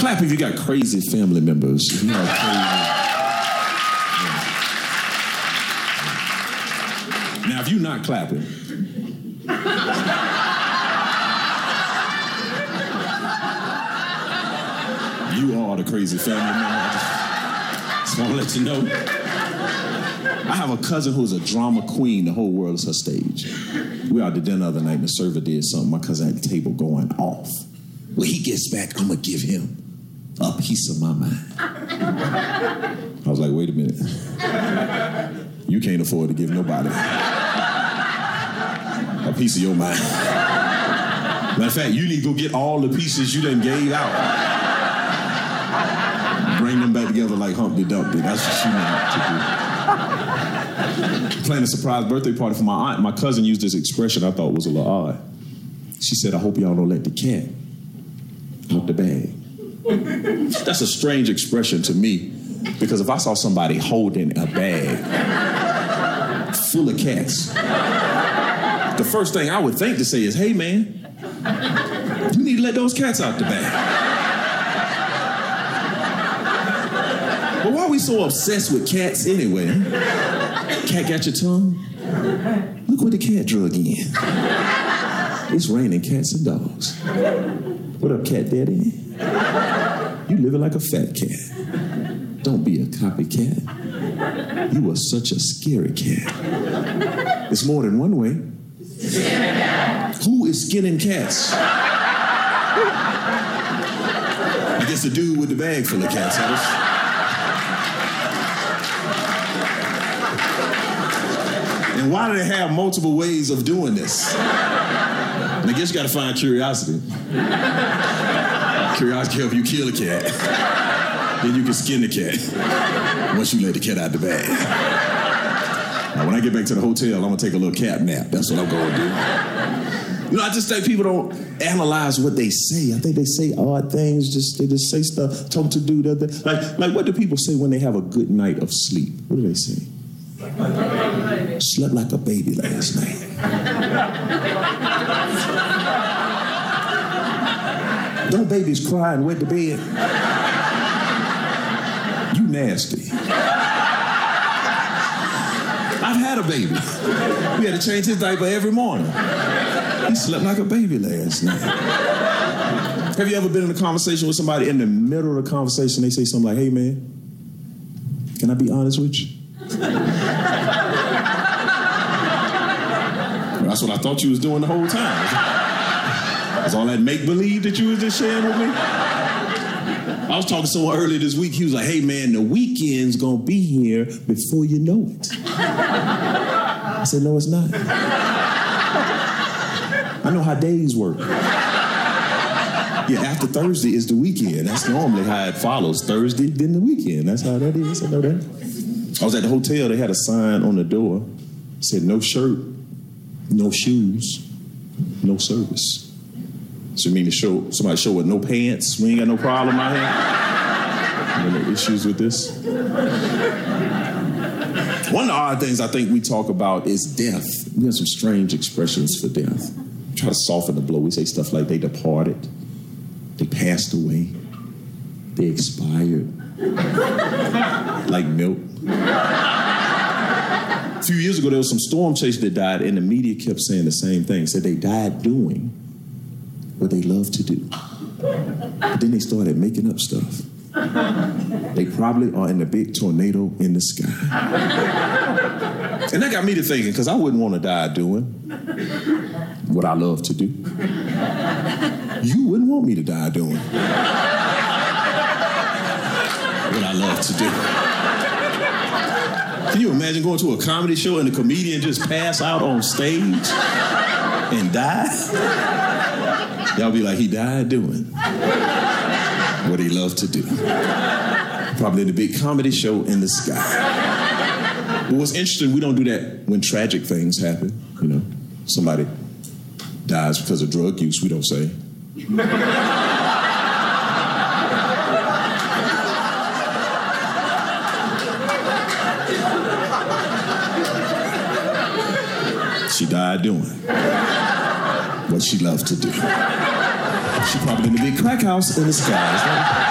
Clap if you got crazy family members. You know, crazy. Now, if you're not clapping, you are the crazy family member. I just want to let you know. I have a cousin who's a drama queen. The whole world is her stage. We were out to dinner the other night and the server did something. My cousin had the table going off. When he gets back, I'm going to give him a piece of my mind. I was like, wait a minute. You can't afford to give nobody a piece of your mind. Matter of fact, you need to go get all the pieces you done gave out. Bring them back together like Humpty Dumpty. That's what you need to do. Planning a surprise birthday party for my aunt. My cousin used this expression I thought was a little odd. She said, I hope y'all don't let the cat out the bag. That's a strange expression to me, because if I saw somebody holding a bag full of cats, the first thing I would think to say is, hey man, you need to let those cats out the bag. But why are we so obsessed with cats anyway? Cat got your tongue? Look what the cat drug in. It's raining cats and dogs. What up, cat daddy? You living like a fat cat. Don't be a copycat. You are such a scary cat. It's more than one way. Who is skinning cats? I guess the dude with the bag full of cats. And why do they have multiple ways of doing this? And I guess you got to find curiosity. Curiosity help you kill a cat. Then you can skin the cat once you let the cat out the bag. Now, when I get back to the hotel, I'm going to take a little cat nap. That's what I'm going to do. You know, I just think people don't analyze what they say. I think they say odd things. They just say stuff, talk to dude. Like, what do people say when they have a good night of sleep? What do they say? Slept like a baby last night. Don't babies cry and wet the bed? You nasty. I've had a baby. We had to change his diaper every morning. He slept like a baby last night. Have you ever been in a conversation with somebody, in the middle of the conversation, they say something like, hey man, can I be honest with you? That's what I thought you was doing the whole time. That's all that make-believe that you was just sharing with me. I was talking to someone earlier this week. He was like, hey, man, the weekend's going to be here before you know it. I said, no, it's not. I know how days work. Yeah, after Thursday is the weekend. That's normally how it follows. Thursday, then the weekend. That's how that is. I know that. I was at the hotel. They had a sign on the door. It said, no shirt, no shoes, no service. So you mean to show somebody show with no pants? We ain't got no problem out here? No issues with this? One of the odd things I think we talk about is death. We have some strange expressions for death. We try to soften the blow. We say stuff like they departed, they passed away, they expired, like milk. A few years ago, there was some storm chasers that died, and the media kept saying the same thing. Said they died doing what they love to do. But then they started making up stuff. They probably are in a big tornado in the sky. And that got me to thinking, because I wouldn't want to die doing what I love to do. You wouldn't want me to die doing what I love to do. Can you imagine going to a comedy show and the comedian just pass out on stage and die? Y'all be like, he died doing what he loved to do. Probably in a big comedy show in the sky. But what's interesting, we don't do that when tragic things happen. You know, somebody dies because of drug use, we don't say. She died doing what she loved to do. She probably in the big crack house in the sky.